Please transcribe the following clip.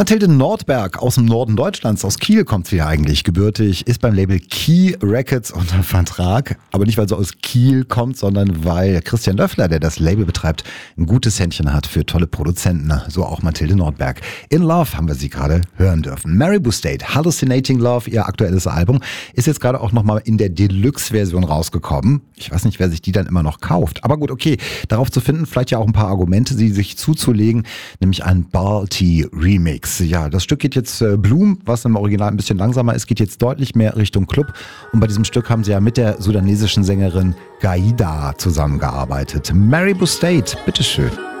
Mathilde Nordberg aus dem Norden Deutschlands, aus Kiel kommt sie ja eigentlich gebürtig, ist beim Label Key Records unter Vertrag. Aber nicht, weil sie aus Kiel kommt, sondern weil Christian Löffler, der das Label betreibt, ein gutes Händchen hat für tolle Produzenten. So auch Mathilde Nordberg. In Love haben wir sie gerade hören dürfen. Maribou State, Hallucinating Love, ihr aktuelles Album, ist jetzt gerade auch nochmal in der Deluxe-Version rausgekommen. Ich weiß nicht, wer sich die dann immer noch kauft. Aber gut, okay, darauf zu finden, vielleicht ja auch ein paar Argumente, sie sich zuzulegen, nämlich ein Balti Remix. Ja, das Stück geht jetzt Bloom, was im Original ein bisschen langsamer ist, geht jetzt deutlich mehr Richtung Club. Und bei diesem Stück haben sie ja mit der sudanesischen Sängerin Gaida zusammengearbeitet. Maribou State, bitteschön.